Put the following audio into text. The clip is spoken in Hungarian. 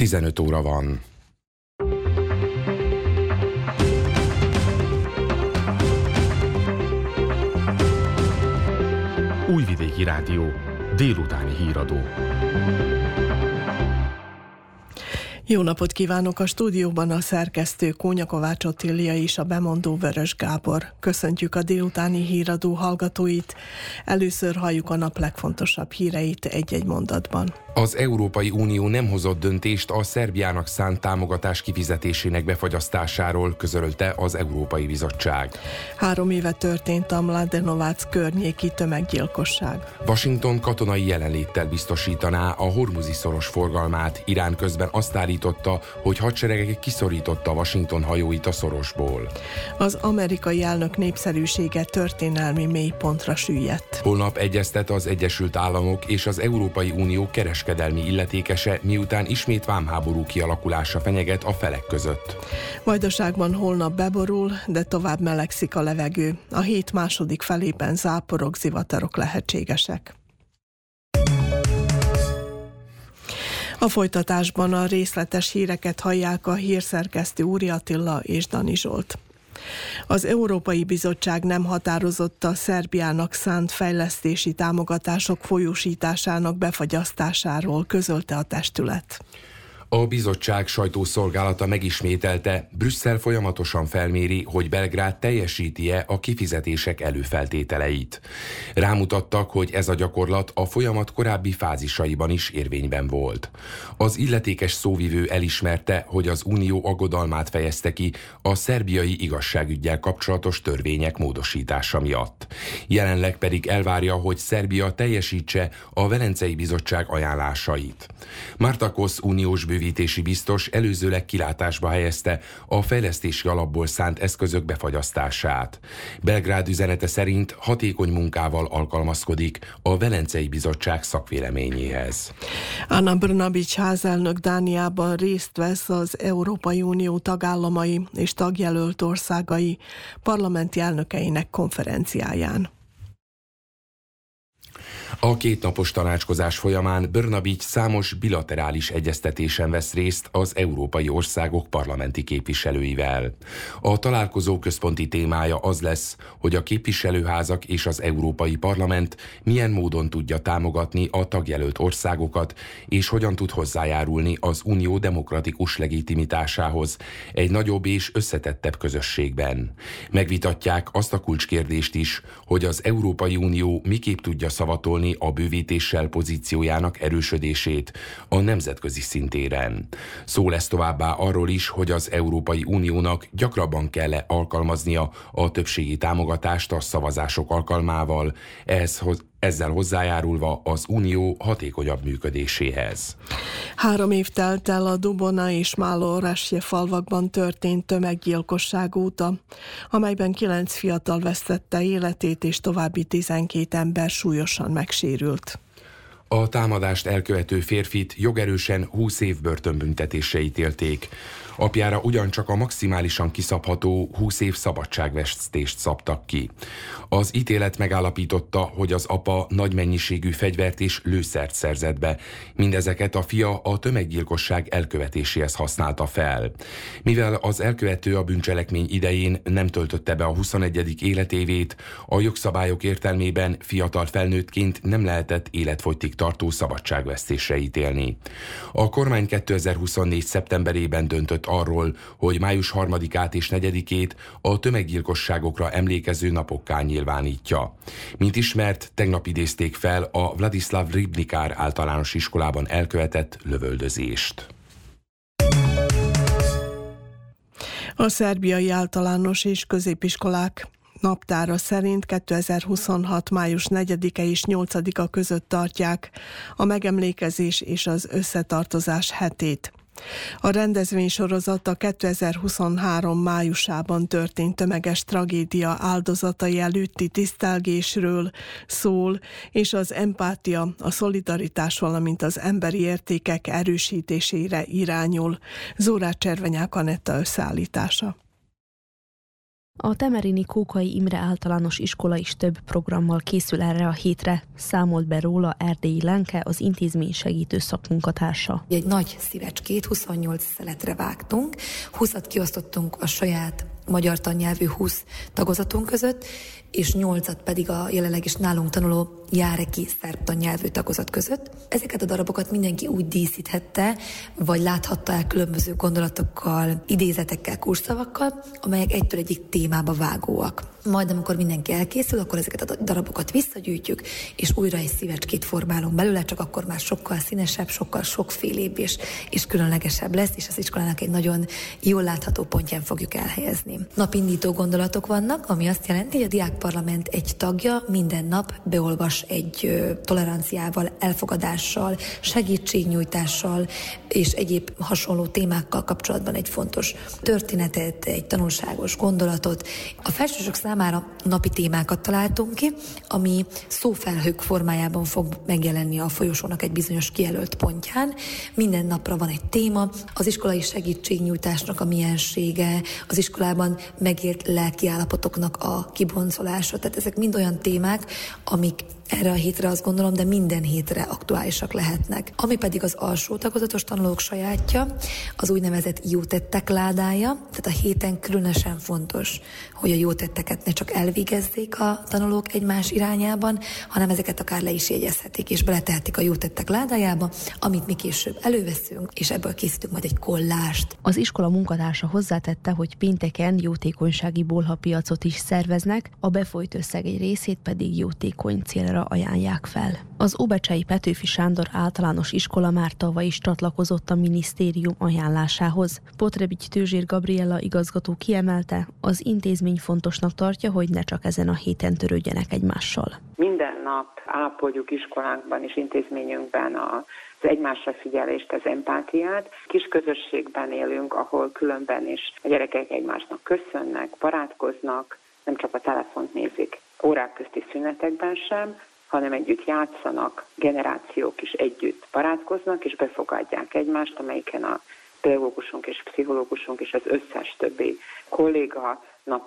15 óra van. Újvidéki Rádió délutáni híradó. Jó napot kívánok! A stúdióban a szerkesztő Kónya Kovács Ottilia és a bemondó Vörös Gábor. Köszöntjük a délutáni híradó hallgatóit. Először halljuk a nap legfontosabb híreit egy-egy mondatban. Az Európai Unió nem hozott döntést a Szerbiának szánt támogatás kifizetésének befagyasztásáról, közölte az Európai Bizottság. 3 éve történt a Mladenovac környéki tömeggyilkosság. Washington katonai jelenléttel biztosítaná a Hormuzi-szoros forgalmát. Irán közben azt állította, hogy hadserege kiszorította Washington hajóit a szorosból. Az amerikai elnök népszerűsége történelmi mélypontra süllyedt. Holnap egyeztet az Egyesült Államok és az Európai Unió kereskedelmi illetékese, miután ismét vámháború kialakulása fenyeget a felek között. Vajdaságban holnap beborul, de tovább melegszik a levegő. A hét második felében záporok, zivatarok lehetségesek. A folytatásban a részletes híreket hallják a hírszerkesztő Úri Attila és Dani Zsolt. Az Európai Bizottság nem határozott a Szerbiának szánt fejlesztési támogatások folyósításának befagyasztásáról, közölte a testület. A bizottság sajtószolgálata megismételte, Brüsszel folyamatosan felméri, hogy Belgrád teljesíti-e a kifizetések előfeltételeit. Rámutattak, hogy ez a gyakorlat a folyamat korábbi fázisaiban is érvényben volt. Az illetékes szóvivő elismerte, hogy az Unió aggodalmát fejezte ki a szerbiai igazságüggyel kapcsolatos törvények módosítása miatt. Jelenleg pedig elvárja, hogy Szerbia teljesítse a Velencei Bizottság ajánlásait. Martakos uniós bővítési biztos előzőleg kilátásba helyezte a fejlesztési alapból szánt eszközök befagyasztását. Belgrád üzenete szerint hatékony munkával alkalmazkodik a Velencei Bizottság szakvéleményéhez. Anna Brnabić házelnök Dániában részt vesz az Európai Unió tagállamai és tagjelölt országai parlamenti elnökeinek konferenciáján. A kétnapos tanácskozás folyamán Brnabić számos bilaterális egyeztetésen vesz részt az európai országok parlamenti képviselőivel. A találkozó központi témája az lesz, hogy a képviselőházak és az Európai Parlament milyen módon tudja támogatni a tagjelölt országokat, és hogyan tud hozzájárulni az unió demokratikus legitimitásához egy nagyobb és összetettebb közösségben. Megvitatják azt a kulcskérdést is, hogy az Európai Unió miképp tudja szavatolni a bővítéssel pozíciójának erősödését a nemzetközi szintéren. Szó lesz továbbá arról is, hogy az Európai Uniónak gyakrabban kell alkalmaznia a többségi támogatást a szavazások alkalmával, ezzel hozzájárulva az unió hatékonyabb működéséhez. 3 év telt el a Dubona és Málorasje falvakban történt tömeggyilkosság óta, amelyben 9 fiatal vesztette életét és további 12 ember súlyosan megsérült. A támadást elkövető férfit jogerősen 20 év börtönbüntetésre ítélték. Apjára ugyancsak a maximálisan kiszabható 20 év szabadságvesztést szabtak ki. Az ítélet megállapította, hogy az apa nagy mennyiségű fegyvert és lőszert szerzett be. Mindezeket a fia a tömeggyilkosság elkövetéséhez használta fel. Mivel az elkövető a bűncselekmény idején nem töltötte be a 21. életévét, a jogszabályok értelmében fiatal felnőttként nem lehetett életfogytig tartó szabadságvesztésre ítélni. A kormány 2024. szeptemberében döntött arról, hogy május 3-át és 4-ét a tömeggyilkosságokra emlékező napokká nyilvánítja. Mint ismert, tegnap idézték fel a Vladislav Ribnikár általános iskolában elkövetett lövöldözést. A szerbiai általános és középiskolák naptára szerint 2026. május 4-e és 8-a között tartják a megemlékezés és az összetartozás hetét. A rendezvénysorozat a 2023. májusában történt tömeges tragédia áldozatai előtti tisztelgésről szól, és az empátia, a szolidaritás, valamint az emberi értékek erősítésére irányul. Zórát Cservenyák Anetta összeállítása. A temerini Kókai Imre Általános Iskola is több programmal készül erre a hétre, számolt be róla Erdélyi Lenke, az intézmény segítő szakmunkatársa. Egy nagy szívecskét 28 szeletre vágtunk, 20-at kiosztottunk a saját magyar tannyelvű 20 tagozatunk között, és 8-at pedig a jelenleg is nálunk tanuló járeki szerb tannyelvű tagozat között. Ezeket a darabokat mindenki úgy díszíthette, vagy láthatta el különböző gondolatokkal, idézetekkel, kursszavakkal, amelyek egytől egyik témába vágóak. Majd amikor mindenki elkészül, akkor ezeket a darabokat visszagyűjtjük, és újra egy szívecskét formálunk belőle, csak akkor már sokkal színesebb, sokkal sokfélébb és különlegesebb lesz, és az iskolának egy nagyon jól látható pontján fogjuk elhelyezni. Napindító gondolatok vannak, ami azt jelenti, hogy a diákparlament egy tagja minden nap beolvas egy toleranciával, elfogadással, segítségnyújtással és egyéb hasonló témákkal kapcsolatban egy fontos történetet, egy tanulságos gondolatot. A felsősök számára napi témákat találtunk ki, ami szófelhők formájában fog megjelenni a folyosónak egy bizonyos kijelölt pontján. Minden napra van egy téma, az iskolai segítségnyújtásnak a miensége, az iskolában megélt lelkiállapotoknak a kiboncolása. Tehát ezek mind olyan témák, amik erre a hétre azt gondolom, de minden hétre aktuálisak lehetnek. Ami pedig az alsó tagozatos tanulók sajátja, az úgynevezett jótettek ládája, tehát a héten különösen fontos, hogy a jótetteket ne csak elvégezzék a tanulók egymás irányában, hanem ezeket akár le is jegyezhetik, és beletehetik a jótettek ládájába, amit mi később előveszünk, és ebből készítünk majd egy kollást. Az iskola munkatársa hozzátette, hogy pénteken jótékonysági bolhapiacot is szerveznek, a befolyt összeg egy részét pedig jótékony célra ajánlják fel. Az Óbecsei Petőfi Sándor Általános Iskola már tavaly is csatlakozott a minisztérium ajánlásához. Potrebics Tőzsér Gabriella igazgató kiemelte, az intézmény fontosnak tartja, hogy ne csak ezen a héten törődjenek egymással. Minden nap ápoljuk iskolánkban és intézményünkben az egymásra figyelést, az empátiát. Kis közösségben élünk, ahol különben is a gyerekek egymásnak köszönnek, barátkoznak, nem csak a telefont nézik órák közti szünetekben sem, hanem együtt játszanak, generációk is együtt barátkoznak és befogadják egymást, amelyiken a pedagógusunk és pszichológusunk és az összes többi kolléga